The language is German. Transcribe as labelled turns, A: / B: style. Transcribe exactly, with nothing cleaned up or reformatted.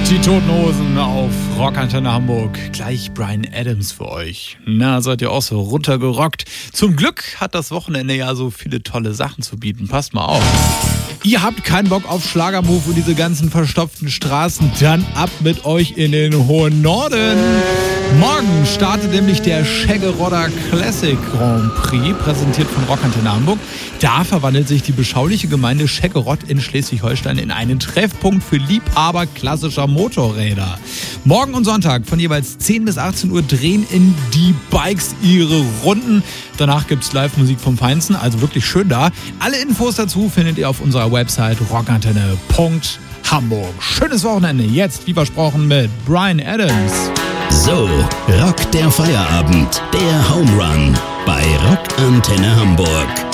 A: Die Toten Hosen auf Rockantenne Hamburg. Gleich Bryan Adams für euch. Na, seid ihr auch so runtergerockt? Zum Glück hat das Wochenende ja so viele tolle Sachen zu bieten. Passt mal auf. Ihr habt keinen Bock auf Schlagermove und diese ganzen verstopften Straßen? Dann ab mit euch in den hohen Norden. Morgen startet nämlich der Scheggerodder Classic Grand Prix, präsentiert von Rockantenne Hamburg. Da verwandelt sich die beschauliche Gemeinde Scheggerott in Schleswig-Holstein in einen Treffpunkt für Liebhaber klassischer Motorräder. Morgen und Sonntag von jeweils zehn bis achtzehn Uhr drehen in die Bikes ihre Runden. Danach gibt's Live-Musik vom Feinsten, also wirklich schön da. Alle Infos dazu findet ihr auf unserer Website rockantenne punkt hamburg. Schönes Wochenende, jetzt wie versprochen mit Bryan Adams.
B: So, rockt der Feierabend, der Home Run bei Rockantenne Hamburg.